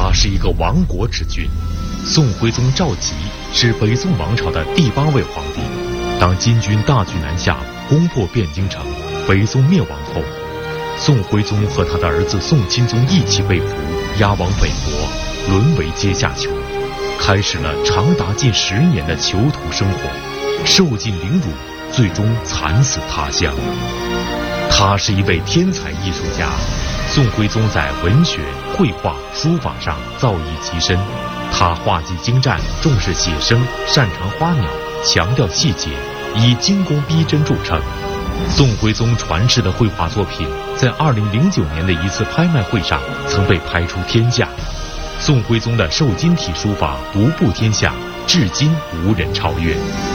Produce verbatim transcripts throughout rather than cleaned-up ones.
他是一个亡国之君。宋徽宗赵佶是北宋王朝的第八位皇帝。当金军大举南下，攻破汴京城，北宋灭亡后，宋徽宗和他的儿子宋钦宗一起被俘，押往北国，沦为阶下囚，开始了长达近十年的囚徒生活，受尽凌辱，最终惨死他乡。他是一位天才艺术家，宋徽宗在文学、绘画、书法上造诣极深。他画技精湛，重视写生，擅长花鸟，强调细节，以精工逼真著称。宋徽宗传世的绘画作品，在二零零九年的一次拍卖会上曾被拍出天价。宋徽宗的瘦金体书法独步天下，至今无人超越。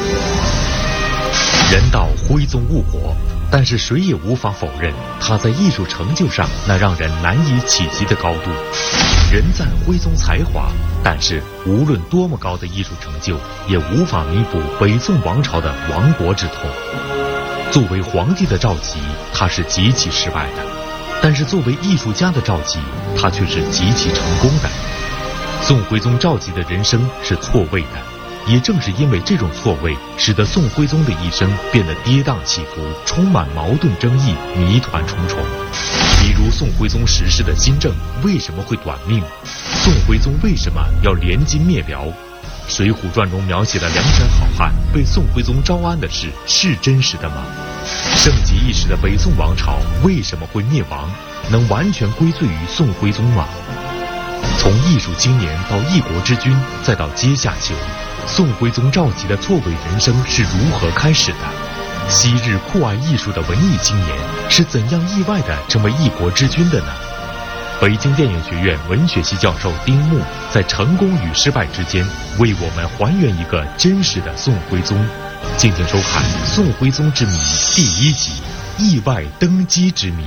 人道徽宗误国，但是谁也无法否认他在艺术成就上那让人难以企及的高度。人赞徽宗才华，但是无论多么高的艺术成就，也无法弥补北宋王朝的亡国之痛。作为皇帝的赵佶，他是极其失败的；但是作为艺术家的赵佶，他却是极其成功的。宋徽宗赵佶的人生是错位的，也正是因为这种错位，使得宋徽宗的一生变得跌宕起伏，充满矛盾争议，谜团重重。比如宋徽宗实施的新政为什么会短命？宋徽宗为什么要联金灭辽？《水浒传》中描写的梁山好汉被宋徽宗招安的事是真实的吗？盛极一时的北宋王朝为什么会灭亡？能完全归罪于宋徽宗吗？从艺术青年到一国之君，再到阶下囚，宋徽宗赵佶的错位人生是如何开始的？昔日酷爱艺术的文艺青年是怎样意外地成为一国之君的呢？北京电影学院文学系教授丁牧在成功与失败之间，为我们还原一个真实的宋徽宗。敬请收看《宋徽宗之谜》第一集：意外登基之谜。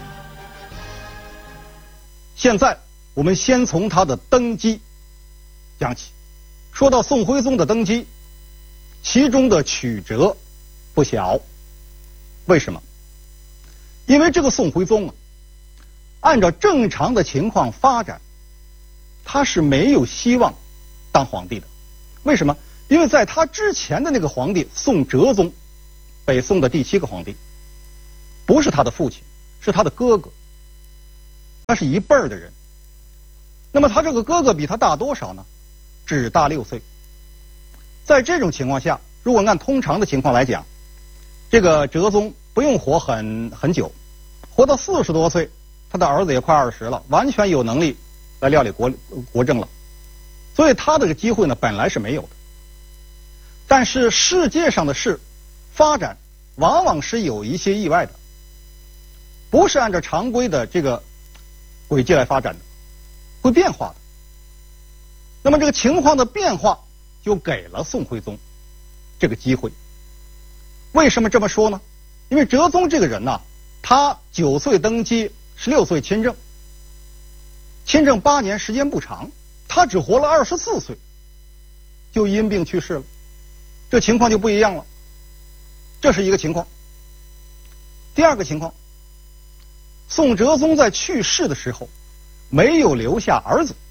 现在我们先从他的登基讲起。说到宋徽宗的登基，其中的曲折不小。为什么？因为这个宋徽宗啊，按照正常的情况发展，他是没有希望当皇帝的。为什么？因为在他之前的那个皇帝宋哲宗，北宋的第七个皇帝，不是他的父亲，是他的哥哥，他是一辈儿的人。那么他这个哥哥比他大多少呢？只大六岁。在这种情况下，如果按通常的情况来讲，这个哲宗不用活很很久，活到四十多岁，他的儿子也快二十了，完全有能力来料理国国政了。所以他这个机会呢，本来是没有的。但是世界上的事发展往往是有一些意外的，不是按照常规的这个轨迹来发展的，会变化的。那么这个情况的变化就给了宋徽宗这个机会。为什么这么说呢？因为哲宗这个人呢、啊，他九岁登基，十六岁亲政，亲政八年时间不长，他只活了二十四岁，就因病去世了。这情况就不一样了。这是一个情况。第二个情况，宋哲宗在去世的时候没有留下儿子，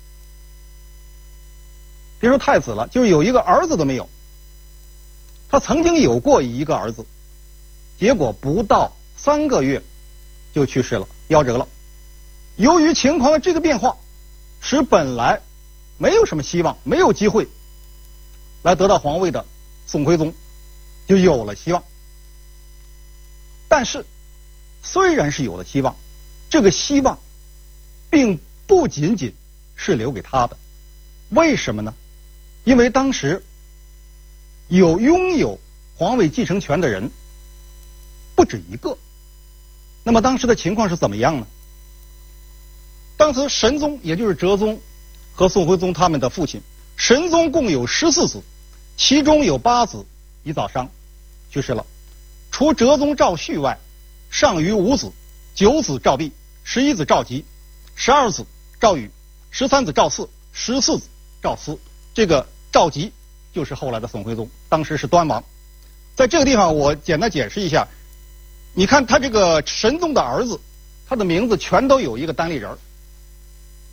别说太子了，就是有一个儿子都没有。他曾经有过一个儿子，结果不到三个月就去世了，夭折了。由于情况的这个变化，使本来没有什么希望、没有机会来得到皇位的宋徽宗就有了希望。但是虽然是有了希望，这个希望并不仅仅是留给他的。为什么呢？因为当时有拥有皇位继承权的人不止一个。那么当时的情况是怎么样呢？当时神宗，也就是哲宗和宋徽宗他们的父亲，神宗共有十四子，其中有八子已早伤去世了。除哲宗赵煦外，尚余五子：九子赵棣，十一子赵佶，十二子赵宇，十三子赵嗣，十四子赵思。这个赵佶就是后来的宋徽宗，当时是端王。在这个地方我简单解释一下，你看他这个神宗的儿子，他的名字全都有一个单立人。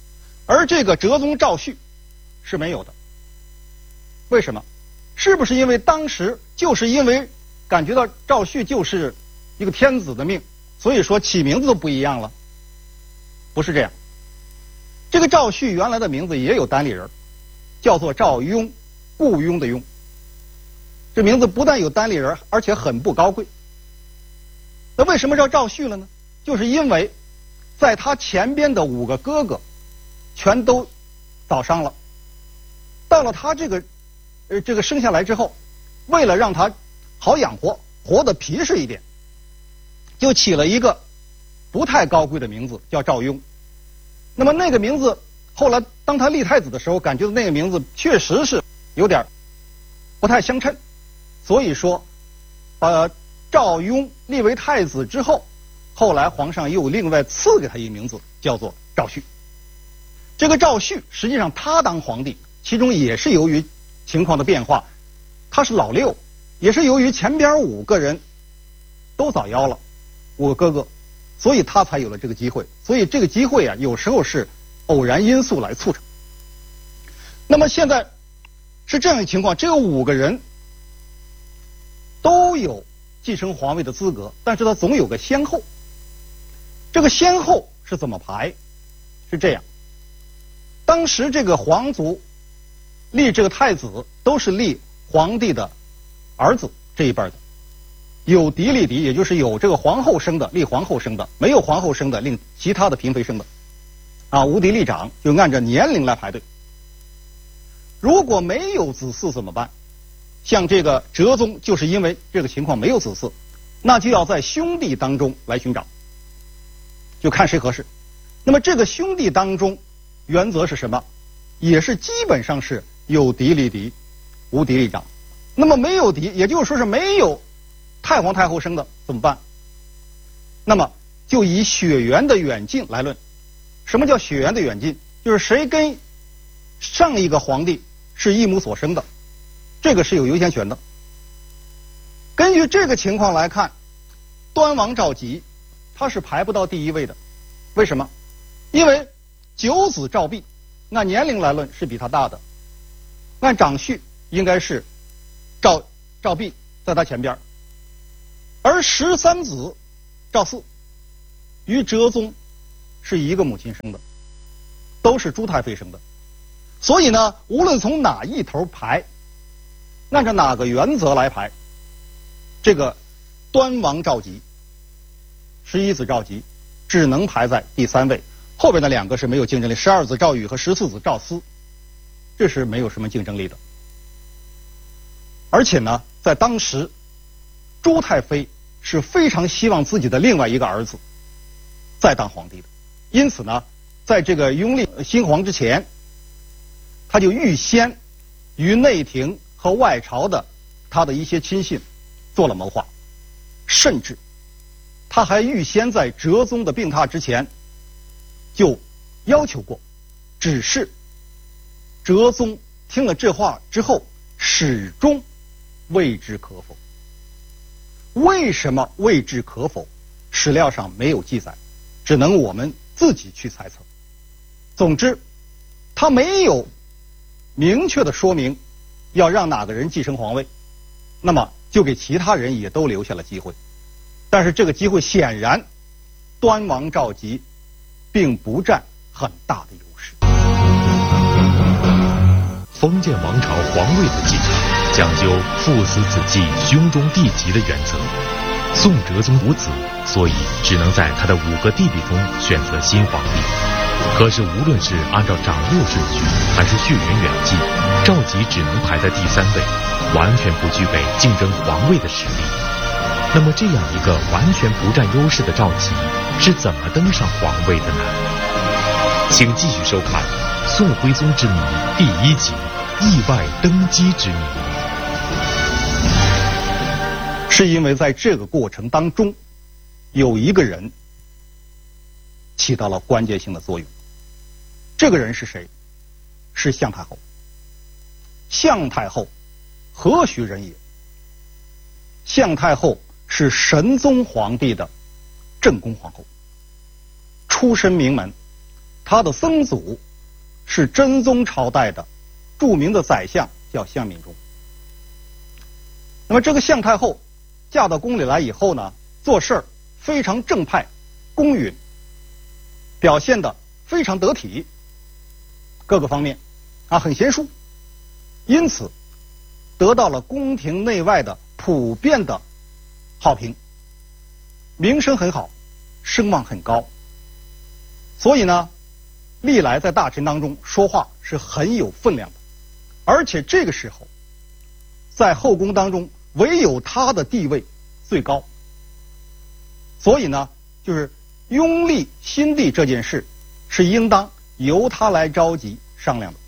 而这个哲宗赵煦是没有的。为什么？是不是因为当时就是因为感觉到赵煦就是一个天子的命，所以说起名字都不一样了？不是这样。这个赵煦原来的名字也有单立人，叫做赵雍，雇佣的佣。这名字不但有单立人，而且很不高贵。那为什么叫赵煦了呢？就是因为在他前边的五个哥哥全都早伤了，到了他这个呃这个生下来之后，为了让他好养活，活得皮实一点，就起了一个不太高贵的名字，叫赵雍。那么那个名字后来当他立太子的时候，感觉那个名字确实是有点不太相称，所以说呃赵雍立为太子之后，后来皇上又另外赐给他一个名字，叫做赵煦。这个赵煦实际上他当皇帝，其中也是由于情况的变化，他是老六，也是由于前边五个人都早夭了，五个哥哥，所以他才有了这个机会。所以这个机会啊，有时候是偶然因素来促成。那么现在是这样一个情况，这个五个人都有继承皇位的资格，但是他总有个先后。这个先后是怎么排？是这样，当时这个皇族立这个太子都是立皇帝的儿子这一辈的，有嫡立嫡，也就是有这个皇后生的立皇后生的，没有皇后生的立其他的嫔妃生的，啊，无嫡立长，就按照年龄来排队。如果没有子嗣怎么办？像这个哲宗就是因为这个情况没有子嗣，那就要在兄弟当中来寻找，就看谁合适。那么这个兄弟当中原则是什么？也是基本上是有嫡立嫡，无嫡立长。那么没有嫡，也就是说是没有太皇太后生的怎么办？那么就以血缘的远近来论。什么叫血缘的远近？就是谁跟上一个皇帝是一母所生的，这个是有优先权的。根据这个情况来看，端王赵佶他是排不到第一位的。为什么？因为九子赵弼按年龄来论是比他大的，按长序应该是赵赵弼在他前边，而十三子赵四与哲宗是一个母亲生的，都是朱太妃生的。所以呢，无论从哪一头排，按照哪个原则来排，这个端王赵佶、十一子赵佶只能排在第三位，后边的两个是没有竞争力，十二子赵宇和十四子赵思，这是没有什么竞争力的。而且呢，在当时，朱太妃是非常希望自己的另外一个儿子再当皇帝的，因此呢，在这个拥立新皇之前，他就预先与内廷和外朝的他的一些亲信做了谋划，甚至他还预先在哲宗的病榻之前就要求过，只是哲宗听了这话之后始终未知可否。为什么未知可否？史料上没有记载，只能我们自己去猜测。总之，他没有明确的说明要让哪个人继承皇位，那么就给其他人也都留下了机会。但是这个机会显然端王赵佶并不占很大的优势。 封建王朝皇位的继承讲究父死子继、兄终弟及的原则。宋哲宗无子，所以只能在他的五个弟弟中选择新皇帝。可是无论是按照长幼顺序还是血缘远近，赵佶只能排在第三位，完全不具备竞争皇位的实力。那么这样一个完全不占优势的赵佶是怎么登上皇位的呢？请继续收看《宋徽宗之谜》第一集《意外登基之谜》。 是因为在这个过程当中，有一个人起到了关键性的作用。这个人是谁？是向太后。向太后何许人也？向太后是神宗皇帝的正宫皇后，出身名门。她的曾祖是真宗朝代的著名的宰相，叫向敏中。那么这个向太后嫁到宫里来以后呢，做事儿非常正派、公允，表现得非常得体，各个方面啊很贤淑，因此得到了宫廷内外的普遍的好评，名声很好，声望很高。所以呢，历来在大臣当中说话是很有分量的，而且这个时候在后宫当中唯有他的地位最高。所以呢，就是拥立新帝这件事是应当由他来召集商量的。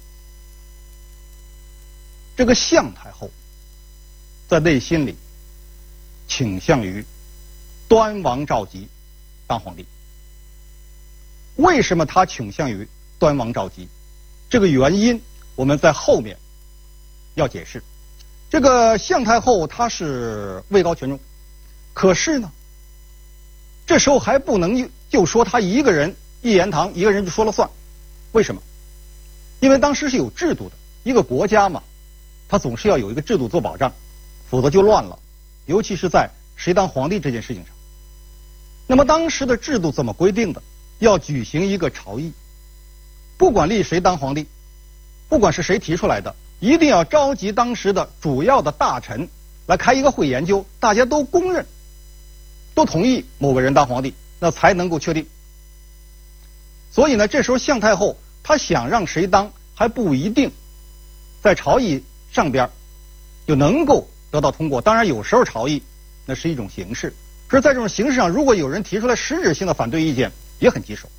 这个向太后在内心里倾向于端王赵佶当皇帝。为什么他倾向于端王赵佶？这个原因我们在后面要解释。这个向太后她是位高权重，可是呢，这时候还不能就说她一个人一言堂，一个人就说了算。为什么？因为当时是有制度的，一个国家嘛，它总是要有一个制度做保障，否则就乱了。尤其是在谁当皇帝这件事情上。那么当时的制度怎么规定的？要举行一个朝议，不管立谁当皇帝，不管是谁提出来的，一定要召集当时的主要的大臣来开一个会研究，大家都公认，都同意某个人当皇帝，那才能够确定。所以呢，这时候向太后她想让谁当还不一定，在朝议上边就能够得到通过。当然有时候朝议那是一种形式，可是在这种形式上，如果有人提出来实质性的反对意见，也很棘手。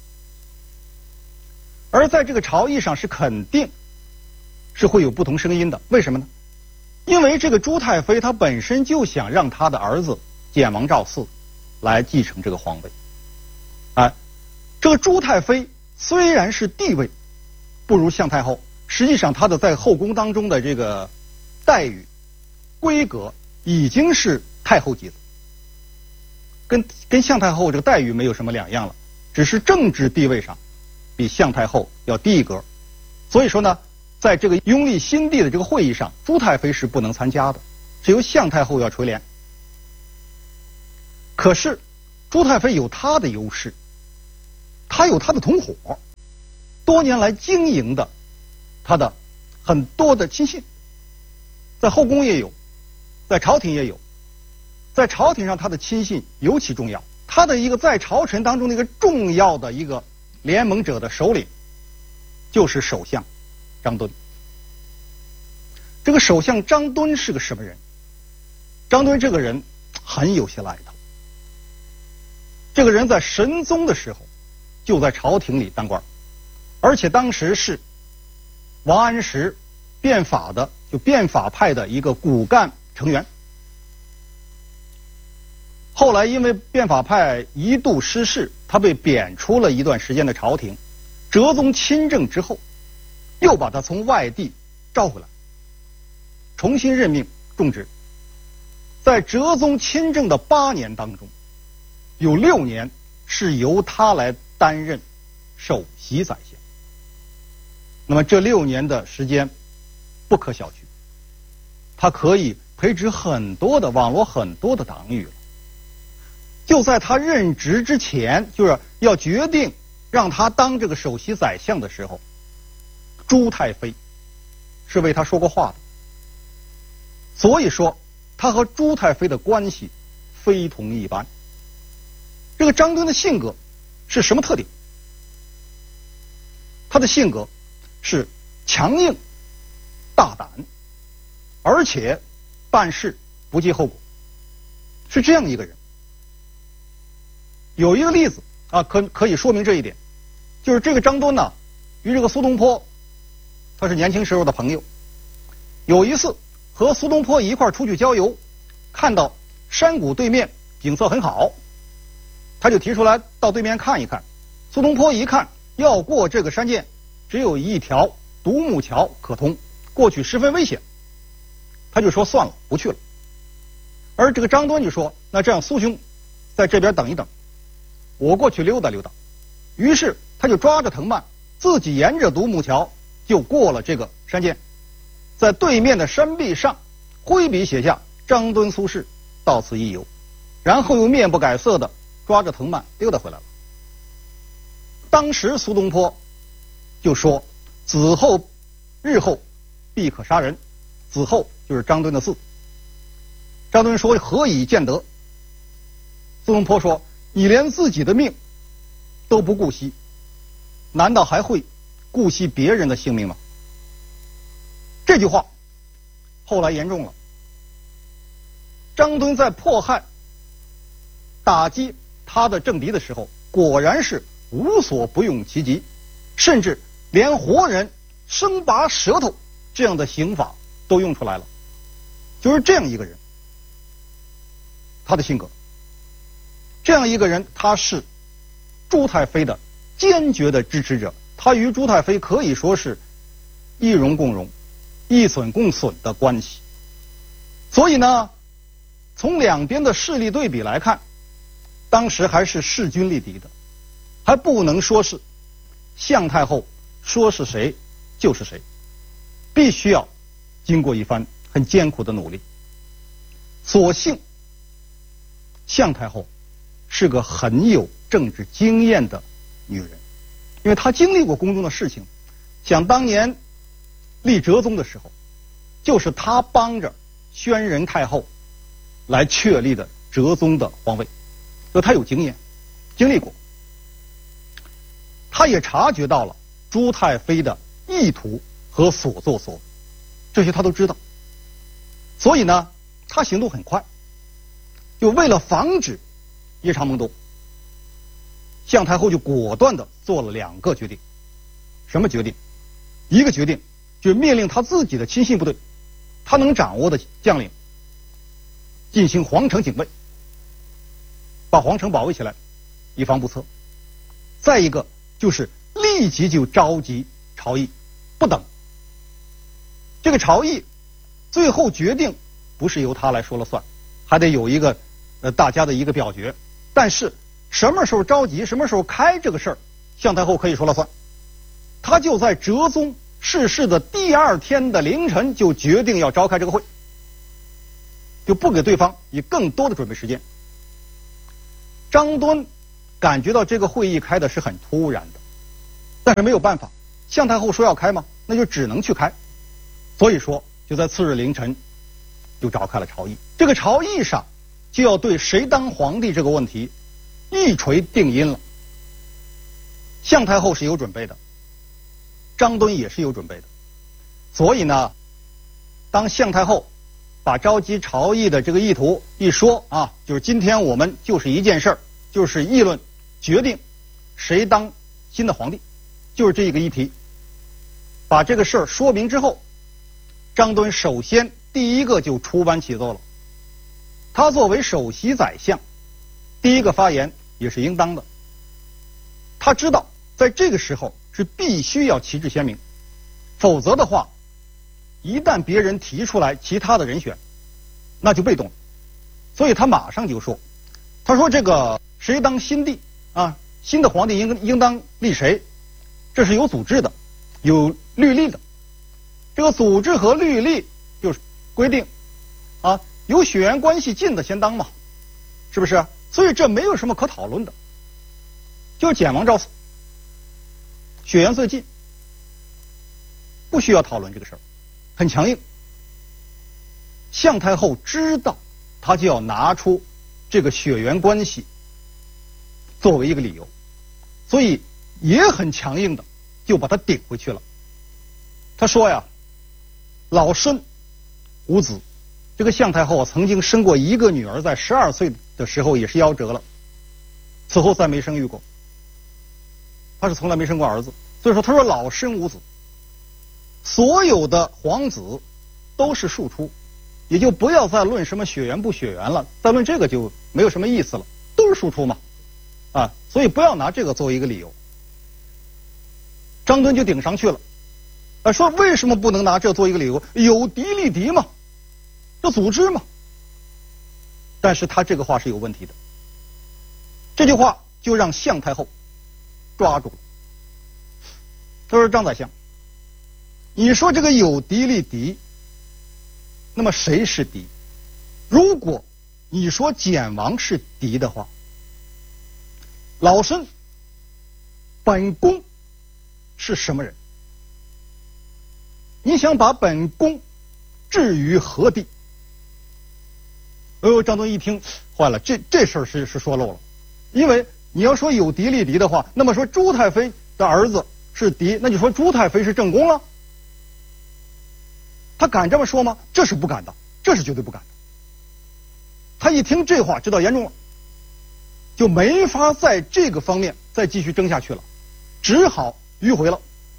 而在这个朝议上是肯定是会有不同声音的。为什么呢？因为这个朱太妃她本身就想让她的儿子简王赵四来继承这个皇位。啊，这个朱太妃虽然是地位不如向太后，实际上她的在后宫当中的这个待遇规格已经是太后级的，跟跟向太后这个待遇没有什么两样了，只是政治地位上比向太后要低一格。所以说呢，在这个拥立新帝的这个会议上，朱太妃是不能参加的，只有向太后要垂帘。可是朱太妃有她的优势，她有她的同伙，多年来经营的她的很多的亲信，在后宫也有，在朝廷也有。在朝廷上她的亲信尤其重要，她的一个在朝臣当中的一个重要的一个联盟者的首领就是首相张敦。这个首相张敦是个什么人？张敦这个人很有些来头。这个人在神宗的时候就在朝廷里当官，而且当时是王安石变法的就变法派的一个骨干成员。后来因为变法派一度失势，他被贬出了一段时间的朝廷。哲宗亲政之后，又把他从外地召回来，重新任命重职。在哲宗亲政的八年当中，有六年是由他来担任首席宰相。那么这六年的时间不可小觑，他可以培植很多的网罗很多的党羽了。就在他任职之前，就是要决定让他当这个首席宰相的时候，朱太妃是为他说过话的。所以说他和朱太妃的关系非同一般。这个张敦的性格是什么特点？他的性格是强硬大胆，而且办事不计后果，是这样一个人。有一个例子啊，可可以说明这一点，就是这个张敦呢，与这个苏东坡，他是年轻时候的朋友。有一次和苏东坡一块出去郊游，看到山谷对面景色很好，他就提出来到对面看一看。苏东坡一看要过这个山涧，只有一条独木桥可通，过去十分危险，他就说算了，不去了。而这个张敦就说，那这样苏兄在这边等一等，我过去溜达溜达。于是他就抓着藤蔓自己沿着独木桥就过了这个山涧，在对面的山壁上挥笔写下张敦苏轼到此一游，然后又面不改色的抓着藤蔓溜达回来了。当时苏东坡就说子后日后必可杀人，子后就是张敦的嗣。张敦说何以见得？苏东坡说你连自己的命都不顾惜，难道还会顾惜别人的性命吗？这句话后来严重了，张敦在迫害打击他的政敌的时候，果然是无所不用其极，甚至连活人生拔舌头这样的刑法都用出来了。就是这样一个人，他的性格，这样一个人，他是朱太妃的坚决的支持者，他与朱太妃可以说是一荣共荣、一损共损的关系。所以呢，从两边的势力对比来看，当时还是势均力敌的，还不能说是向太后说是谁就是谁，必须要经过一番很艰苦的努力。所幸向太后是个很有政治经验的女人，因为她经历过宫中的事情。想当年立哲宗的时候，就是她帮着宣仁太后来确立的哲宗的皇位，所以她有经验，经历过。她也察觉到了朱太妃的意图和所作所为，这些她都知道。所以呢，她行动很快，就为了防止夜长梦多，向太后就果断的做了两个决定。什么决定？一个决定就是命令他自己的亲信部队，他能掌握的将领进行皇城警卫，把皇城保卫起来，以防不测。再一个就是立即就召集朝议，不等。这个朝议最后决定不是由他来说了算，还得有一个呃大家的一个表决。但是什么时候召集，什么时候开这个事儿，向太后可以说了算。他就在哲宗逝世的第二天的凌晨就决定要召开这个会，就不给对方以更多的准备时间。张敦感觉到这个会议开的是很突然的，但是没有办法，向太后说要开嘛，那就只能去开。所以说就在次日凌晨就召开了朝议。这个朝议上就要对谁当皇帝这个问题一锤定音了。向太后是有准备的，张敦也是有准备的。所以呢，当向太后把召集朝议的这个意图一说啊，就是今天我们就是一件事儿，就是议论决定谁当新的皇帝，就是这一个议题。把这个事儿说明之后，张敦首先第一个就出班起奏了。他作为首席宰相，第一个发言也是应当的。他知道在这个时候是必须要旗帜鲜明，否则的话，一旦别人提出来其他的人选，那就被动了。所以他马上就说，他说这个谁当新帝啊，新的皇帝应应当立谁，这是有组织的，有律例的。这个组织和律例就是规定啊，有血缘关系近的先当嘛，是不是？所以这没有什么可讨论的，就是简王赵四，血缘最近，不需要讨论这个事儿，很强硬。向太后知道他就要拿出这个血缘关系作为一个理由，所以也很强硬的就把他顶回去了。他说呀，老身无子，这个向太后曾经生过一个女儿，在十二岁的时候也是夭折了，此后再没生育过，他是从来没生过儿子。所以说他说老身无子，所有的皇子都是庶出，也就不要再论什么血缘不血缘了，再论这个就没有什么意思了，都是庶出嘛，啊，所以不要拿这个作为一个理由。张敦就顶上去了，啊，说为什么不能拿这作为一个理由？有敌立敌嘛，这组织嘛。但是他这个话是有问题的，这句话就让向太后抓住了。 他说张宰相，你说这个有敌立敌，那么谁是敌？如果你说简王是敌的话，老身本宫是什么人？你想把本宫置于何地？哎呦，张敦一听坏了，这这事儿是是说漏了，因为你要说有敌立敌的话，那么说朱太妃的儿子是敌，那你说朱太妃是正宫了？他敢这么说吗？这是不敢的，这是绝对不敢的。他一听这话，知道严重了，就没法在这个方面再继续争下去了，只好迂回了。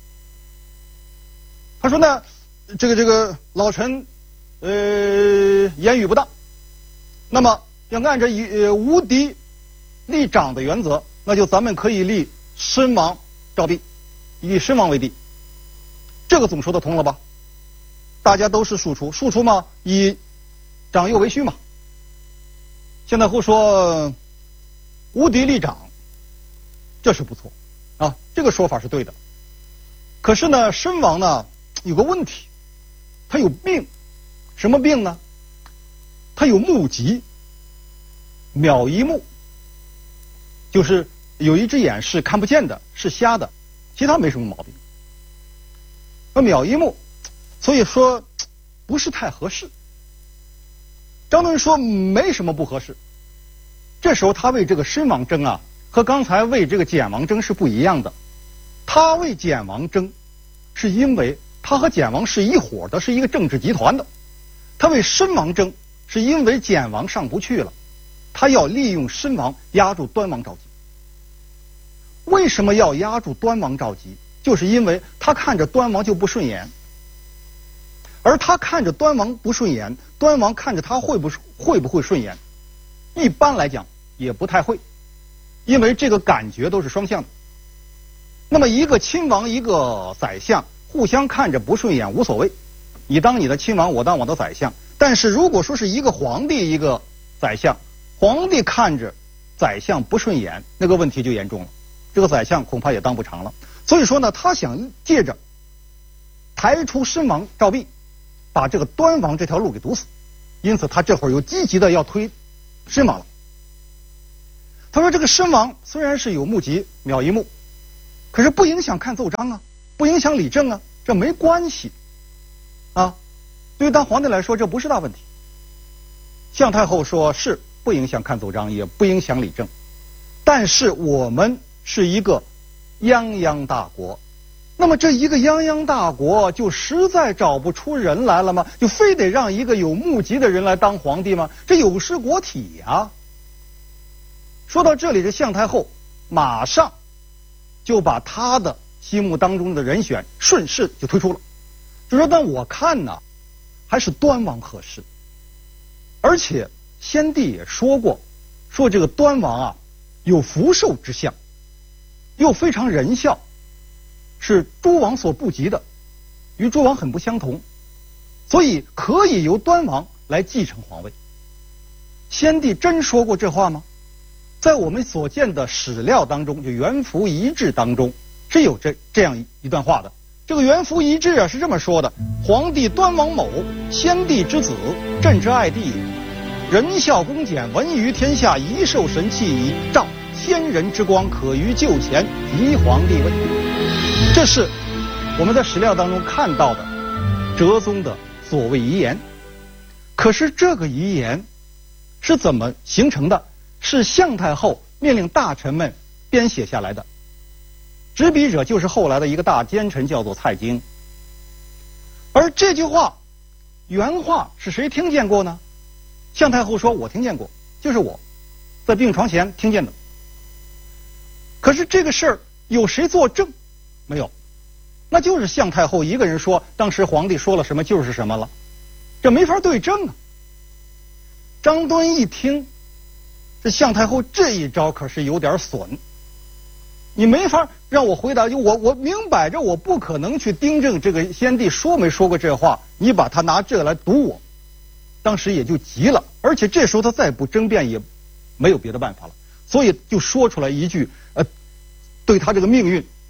他说呢，这个这个老臣呃言语不当，那么要按照以呃无敌立长的原则，那就咱们可以立申王赵棣，以申王为帝，这个总说得通了吧？大家都是庶出，庶出嘛，以长幼为序嘛。现在后说无敌立长，这是不错啊，这个说法是对的。可是呢，申王呢有个问题，他有病，什么病呢？他有目疾，渺一目，就是有一只眼是看不见的，是瞎的，其他没什么毛病。那渺一目，所以说不是太合适。张敦说没什么不合适。这时候他为这个申王争啊，和刚才为这个简王争是不一样的。他为简王争，是因为他和简王是一伙的，是一个政治集团的。他为申王争，是因为简王上不去了，他要利用申王压住端王赵佶。为什么要压住端王赵佶？就是因为他看着端王就不顺眼，而他看着端王不顺眼，端王看着他会不会不会顺眼？一般来讲也不太会，因为这个感觉都是双向的。那么一个亲王一个宰相互相看着不顺眼无所谓，你当你的亲王，我当我的宰相。但是如果说是一个皇帝一个宰相，皇帝看着宰相不顺眼，那个问题就严重了，这个宰相恐怕也当不长了。所以说呢，他想借着抬出申王赵棣，把这个端王这条路给堵死，因此他这会儿又积极的要推申王了。他说这个申王虽然是有目疾渺一目，可是不影响看奏章啊，不影响理政啊，这没关系啊。对于当皇帝来说，这不是大问题。向太后说是不影响看奏章，也不影响理政，但是我们是一个泱泱大国，那么这一个泱泱大国就实在找不出人来了吗？就非得让一个有目疾的人来当皇帝吗？这有失国体呀、啊。说到这里，这向太后马上就把他的心目当中的人选顺势就推出了，就说但我看呢，还是端王合适。而且先帝也说过，说这个端王啊有福寿之相，又非常仁孝，是诸王所不及的，与诸王很不相同，所以可以由端王来继承皇位。先帝真说过这话吗？在我们所见的史料当中，就元符遗志当中是有这这样一段话的。这个元符遗志啊是这么说的：皇帝端王某，先帝之子，朕之爱弟也，仁孝恭俭，闻于天下，遗受神器，以照先人之光，可于就前，即皇帝位。这是我们在史料当中看到的哲宗的所谓遗言。可是这个遗言是怎么形成的？是向太后命令大臣们编写下来的，执笔者就是后来的一个大奸臣，叫做蔡京。而这句话原话是谁听见过呢？向太后说我听见过，就是我在病床前听见的。可是这个事儿有谁作证？没有，那就是向太后一个人说当时皇帝说了什么就是什么了，这没法对证啊。张敦一听，这向太后这一招可是有点损，你没法让我回答，就我我明摆着我不可能去订正这个先帝说没说过这话，你把他拿这个来堵我，当时也就急了，而且这时候他再不争辩也没有别的办法了，所以就说出来一句呃，对他这个命运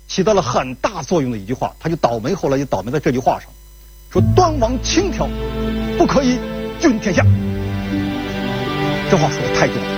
起到了很大作用的一句话，他就倒霉，后来就倒霉在这句话上，说端王轻佻，不可以君天下。这话说的太重了。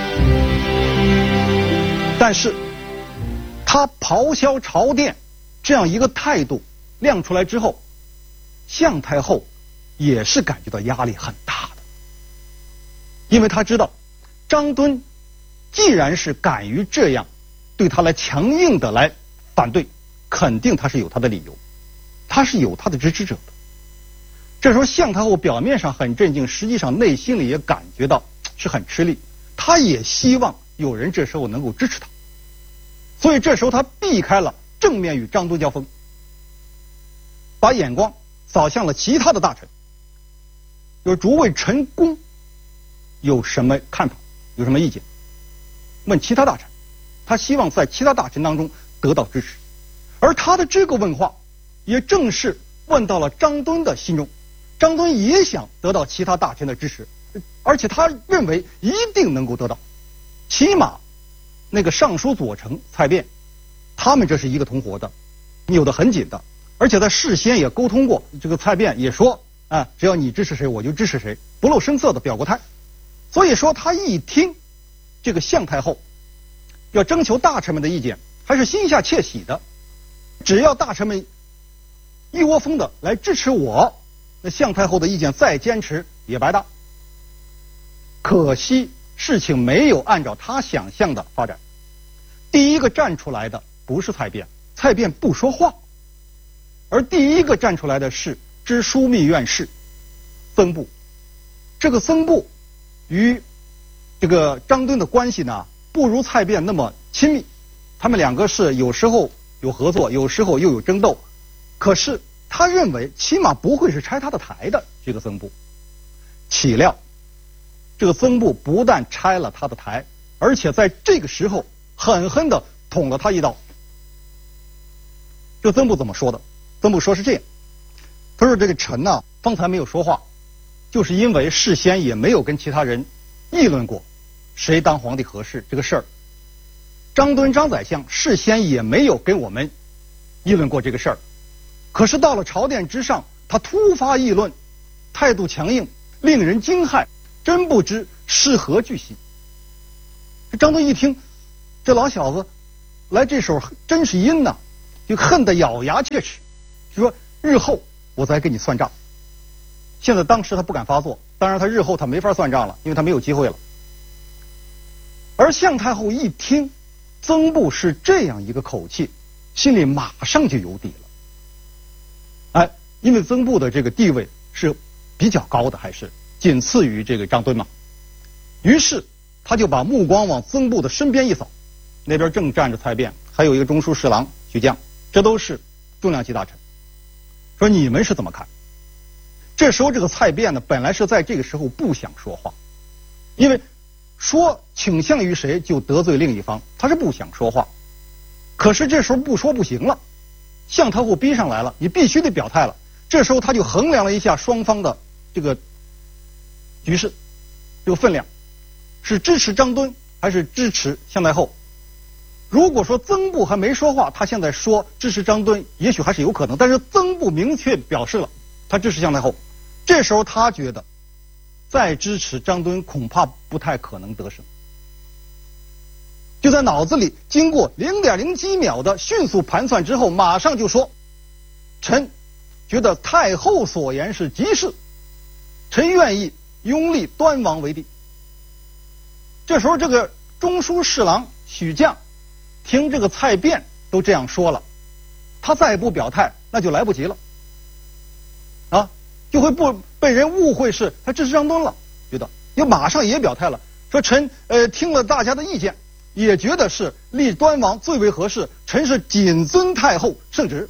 但是他咆哮朝殿这样一个态度亮出来之后，向太后也是感觉到压力很大的，因为他知道张敦既然是敢于这样对他来强硬的来反对，肯定他是有他的理由，他是有他的支持者的。这时候向太后表面上很镇静，实际上内心里也感觉到是很吃力，他也希望有人这时候能够支持他，所以这时候他避开了正面与张敦交锋，把眼光扫向了其他的大臣，有诸位臣工有什么看法，有什么意见，问其他大臣，他希望在其他大臣当中得到支持。而他的这个问话也正是问到了张敦的心中，张敦也想得到其他大臣的支持，而且他认为一定能够得到，起码那个尚书左丞蔡卞，他们这是一个同伙的，扭得很紧的，而且在事先也沟通过，这个蔡卞也说啊，只要你支持谁我就支持谁，不露声色的表过态。所以说他一听这个向太后要征求大臣们的意见，还是心下窃喜的，只要大臣们一窝蜂的来支持我，那向太后的意见再坚持也白搭。可惜事情没有按照他想象的发展，第一个站出来的不是蔡卞，蔡卞不说话，而第一个站出来的是知枢密院事曾布。这个曾布与这个张敦的关系呢，不如蔡卞那么亲密，他们两个是有时候有合作，有时候又有争斗，可是他认为起码不会是拆他的台的这个曾布。岂料这个曾布不但拆了他的台，而且在这个时候狠狠地捅了他一刀。这个曾布怎么说的？曾布说是这样，他说这个臣呢方才没有说话，就是因为事先也没有跟其他人议论过谁当皇帝合适这个事儿，张敦张宰相事先也没有跟我们议论过这个事儿，可是到了朝殿之上，他突发议论，态度强硬，令人惊骇，真不知是何居心。张敦一听，这老小子来这手真是阴呐，就恨得咬牙切齿，就说日后我再跟你算账。现在当时他不敢发作，当然他日后他没法算账了，因为他没有机会了。而向太后一听曾布是这样一个口气，心里马上就有底了。哎，因为曾布的这个地位是比较高的，还是仅次于这个张敦嘛。于是他就把目光往曾布的身边一扫，那边正站着蔡卞，还有一个中书侍郎许将，这都是重量级大臣。说你们是怎么看？这时候这个蔡卞呢，本来是在这个时候不想说话，因为说倾向于谁就得罪另一方，他是不想说话。可是这时候不说不行了，向太后逼上来了，你必须得表态了。这时候他就衡量了一下双方的这个局势，这个分量，是支持张敦还是支持向太后。如果说曾布还没说话，他现在说支持张敦也许还是有可能，但是曾布明确表示了他支持向太后，这时候他觉得再支持张敦恐怕不太可能得胜，就在脑子里经过零点零几秒的迅速盘算之后，马上就说臣觉得太后所言是吉事，臣愿意拥立端王为帝。这时候这个中书侍郎许将听这个蔡卞都这样说了，他再不表态那就来不及了啊，就会不被人误会是他支持张敦了，觉得又马上也表态了，说臣呃听了大家的意见，也觉得是立端王最为合适，臣是谨遵太后圣旨。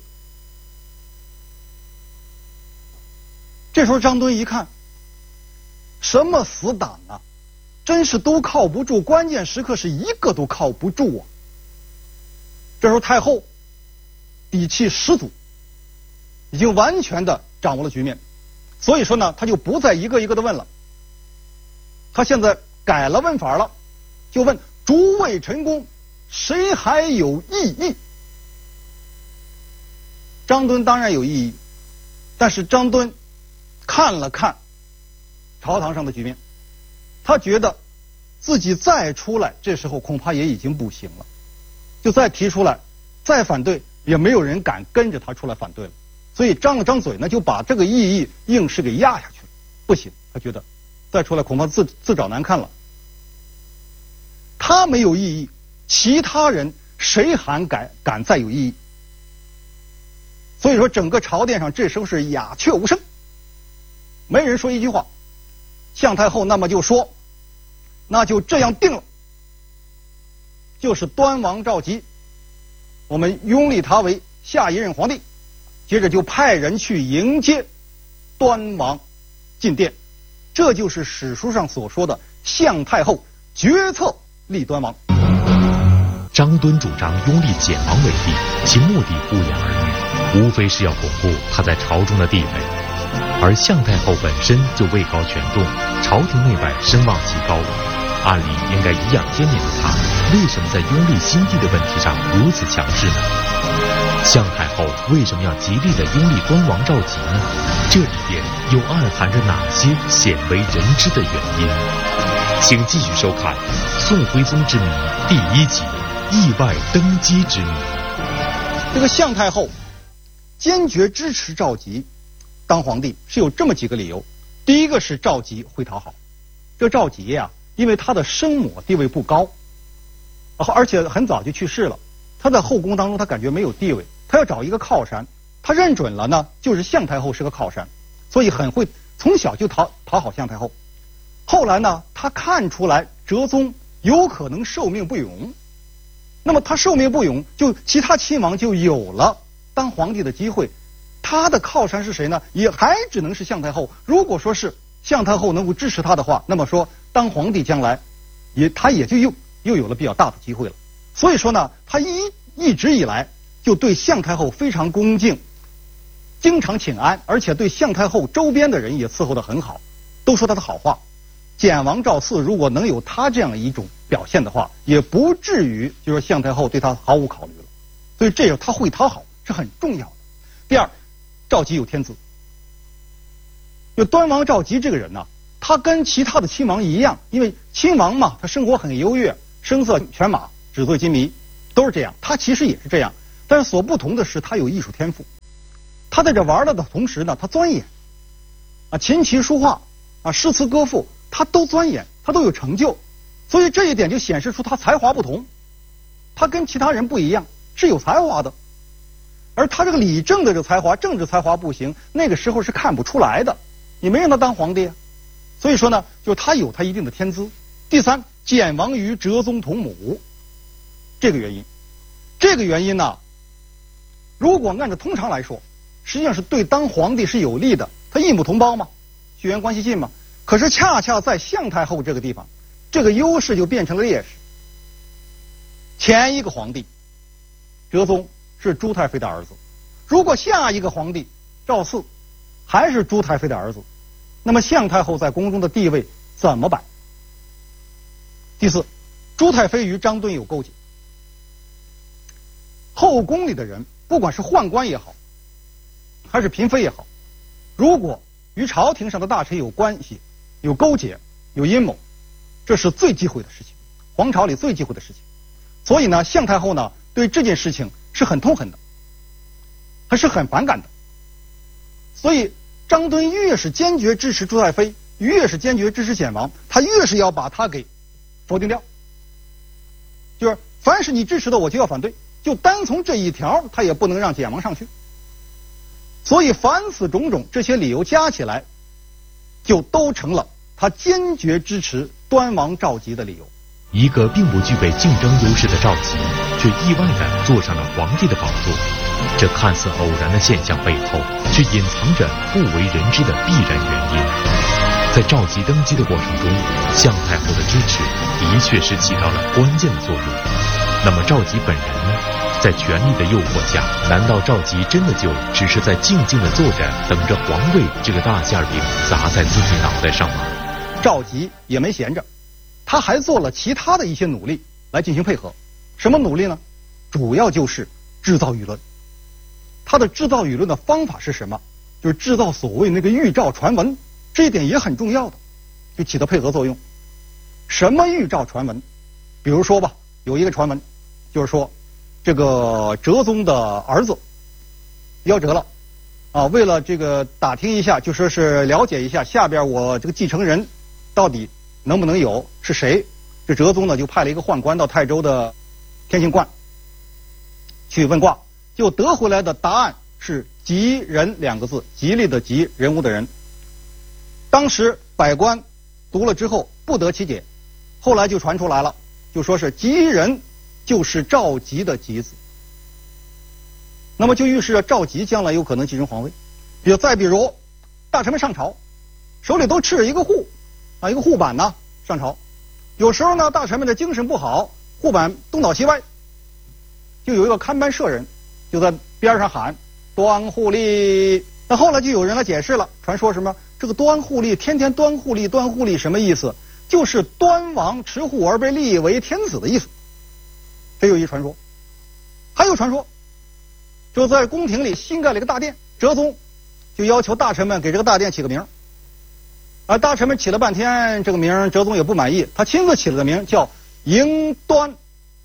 这时候张敦一看，什么死党啊，真是都靠不住，关键时刻是一个都靠不住啊。这时候太后底气十足，已经完全的掌握了局面，所以说呢，他就不再一个一个的问了，他现在改了问法了，就问诸位臣工谁还有异议。 张敦当然有异议，但是张敦看了看朝堂上的局面，他觉得自己再出来，这时候恐怕也已经不行了，就再提出来，再反对，也没有人敢跟着他出来反对了。所以张了张嘴呢，就把这个异议硬是给压下去了。不行，他觉得再出来恐怕自自找难看了。他没有异议，其他人谁还敢敢再有异议？所以说，整个朝殿上这时候是鸦雀无声，没人说一句话。向太后那么就说，那就这样定了，就是端王赵佶，我们拥立他为下一任皇帝。接着就派人去迎接端王进殿，这就是史书上所说的向太后决策立端王。 张敦主张拥立简王为帝，其目的不言而喻，无非是要巩固他在朝中的地位。而向太后本身就位高权重，朝廷内外声望极高，按理应该颐养天年的他，为什么在拥立新帝的问题上如此强势呢？向太后为什么要极力的拥立端王赵佶呢？这里边又暗含着哪些鲜为人知的原因？请继续收看《宋徽宗之谜》第一集《意外登基之谜》。 这个向太后坚决支持赵佶当皇帝，是有这么几个理由。第一个是赵佶会讨好，这赵佶呀，因为他的生母地位不高，而且很早就去世了，他在后宫当中他感觉没有地位，他要找一个靠山，他认准了呢，就是向太后是个靠山，所以很会从小就讨讨好向太后。后来呢，他看出来哲宗有可能寿命不永，那么他寿命不永，就其他亲王就有了当皇帝的机会。他的靠山是谁呢？也还只能是向太后。如果说是向太后能够支持他的话，那么说当皇帝将来也他也就又又有了比较大的机会了。所以说呢，他一一直以来就对向太后非常恭敬，经常请安，而且对向太后周边的人也伺候得很好，都说他的好话。简王赵四如果能有他这样一种表现的话，也不至于就是向太后对他毫无考虑了。所以这个他会讨好是很重要的。第二，赵佶有天资。就端王赵佶这个人呢，他跟其他的亲王一样，因为亲王嘛，他生活很优越，声色犬马，纸醉金迷，都是这样。他其实也是这样，但是所不同的是，他有艺术天赋。他在这玩了的同时呢，他钻研啊，琴棋书画啊，诗词歌赋，他都钻研，他都有成就。所以这一点就显示出他才华不同，他跟其他人不一样，是有才华的。而他这个理政的这个才华，政治才华不行，那个时候是看不出来的，你没让他当皇帝啊。所以说呢，就他有他一定的天资。第三，简王与哲宗同母，这个原因，这个原因呢，如果按照通常来说，实际上是对当皇帝是有利的，他异母同胞嘛，血缘关系近嘛。可是恰恰在向太后这个地方，这个优势就变成了劣势。前一个皇帝哲宗是朱太妃的儿子，如果下一个皇帝赵四还是朱太妃的儿子，那么向太后在宫中的地位怎么办？第四，朱太妃与张敦有勾结，后宫里的人不管是宦官也好，还是嫔妃也好，如果与朝廷上的大臣有关系、有勾结、有阴谋，这是最忌讳的事情，皇朝里最忌讳的事情。所以呢，向太后呢对这件事情是很痛恨的，还是很反感的。所以张敦越是坚决支持朱太妃，越是坚决支持简王，他越是要把他给否定掉。就是凡是你支持的，我就要反对，就单从这一条，他也不能让简王上去。所以凡此种种这些理由加起来，就都成了他坚决支持端王赵佶的理由。 一个并不具备竞争优势的赵佶，却意外地坐上了皇帝的宝座。这看似偶然的现象背后，却隐藏着不为人知的必然原因。在赵佶登基的过程中，向太后的支持的确是起到了关键的作用。那么赵佶本人呢？在权力的诱惑下，难道赵佶真的就只是在静静地坐着，等着皇位这个大馅饼砸在自己脑袋上吗？ 赵佶也没闲着，他还做了其他的一些努力来进行配合。什么努力呢？主要就是制造舆论。 他的制造舆论的方法是什么？就是制造所谓那个预兆传闻，这一点也很重要的，就起到配合作用。什么预兆传闻？比如说吧，有一个传闻，就是说这个哲宗的儿子夭折了，啊，为了这个打听一下，就说是了解一下下边我这个继承人到底能不能有，是谁？这哲宗呢就派了一个宦官到泰州的天星观去问卦，就得回来的答案是吉人两个字，吉利的吉，人物的人。当时百官读了之后不得其解，后来就传出来了，就说是吉人就是赵佶的佶字，那么就预示着赵佶将来有可能继承皇位。比如再比如大臣们上朝，手里都持着一个护啊，一个护板呢上朝，有时候呢大臣们的精神不好，护板东倒西歪，就有一个看班舍人就在边上喊端护吏。那后来就有人来解释了，传说什么这个端护吏天天端护吏端护吏什么意思？就是端王持护而被立为天子的意思。这有一传说。还有传说就在宫廷里新盖了一个大殿，哲宗就要求大臣们给这个大殿起个名，而大臣们起了半天这个名，哲宗也不满意，他亲自起了个名叫迎端。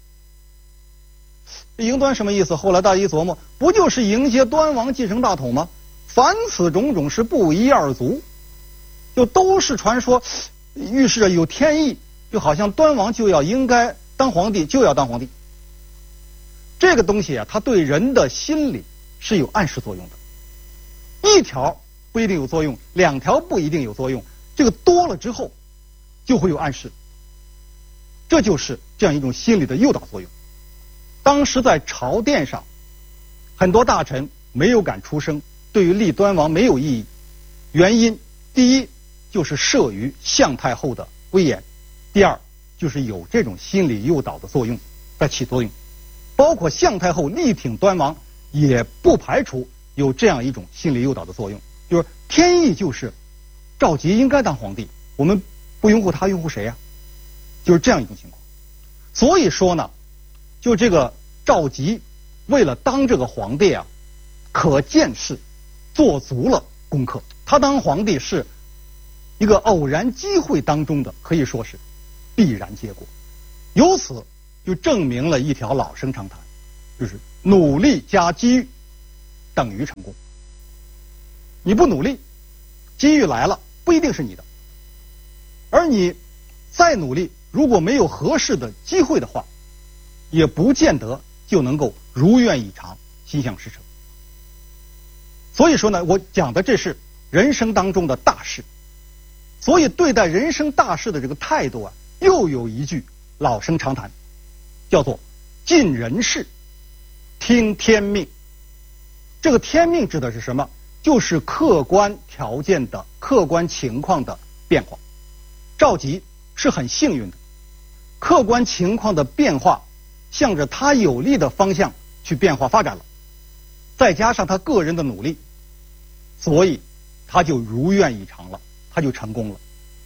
迎端什么意思？后来大家一琢磨，不就是迎接端王继承大统吗？凡此种种是不一而足，就都是传说，预示着有天意，就好像端王就要应该当皇帝，就要当皇帝。这个东西啊，它对人的心理是有暗示作用的。一条不一定有作用，两条不一定有作用，这个多了之后就会有暗示，这就是这样一种心理的诱导作用。当时在朝殿上，很多大臣没有敢出声，对于立端王没有异议。原因第一就是慑于向太后的威严，第二就是有这种心理诱导的作用在起作用。包括向太后力挺端王，也不排除有这样一种心理诱导的作用，就是天意就是赵佶应该当皇帝，我们不拥护他，拥护谁呀？就是这样一种情况。所以说呢，就这个赵佶为了当这个皇帝啊，可见是做足了功课。他当皇帝是一个偶然机会当中的，可以说是必然结果。由此就证明了一条老生常谈，就是努力加机遇等于成功。你不努力，机遇来了不一定是你的，而你再努力，如果没有合适的机会的话，也不见得就能够如愿以偿，心想事成。所以说呢，我讲的这是人生当中的大事，所以对待人生大事的这个态度啊，又有一句老生常谈，叫做尽人事，听天命。这个天命指的是什么？就是客观条件的客观情况的变化。赵佶是很幸运的，客观情况的变化向着他有利的方向去变化发展了，再加上他个人的努力，所以他就如愿以偿了，他就成功了。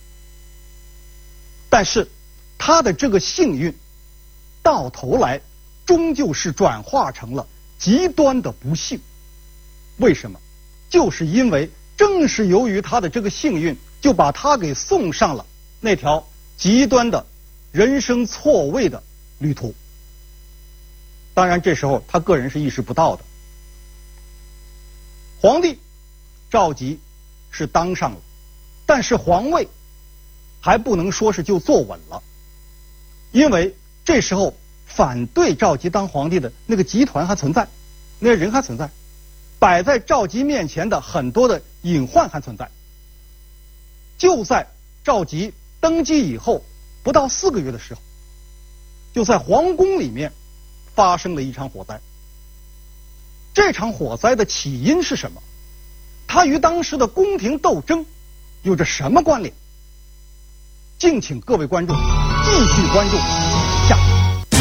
但是他的这个幸运到头来终究是转化成了极端的不幸。为什么？就是因为正是由于他的这个幸运，就把他给送上了那条极端的人生错位的旅途。当然这时候他个人是意识不到的。皇帝赵佶是当上了，但是皇位还不能说是就坐稳了，因为这时候反对赵佶当皇帝的那个集团还存在，那个人还存在，摆在赵佶面前的很多的隐患还存在。就在赵佶登基以后不到四个月的时候，就在皇宫里面发生了一场火灾。这场火灾的起因是什么？它与当时的宫廷斗争有着什么关联？敬请各位观众继续关注下集。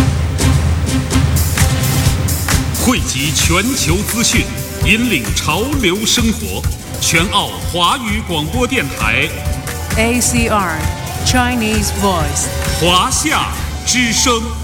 汇集全球资讯，引领潮流生活。全澳华语广播电台 A C R Chinese Voice 华夏之声。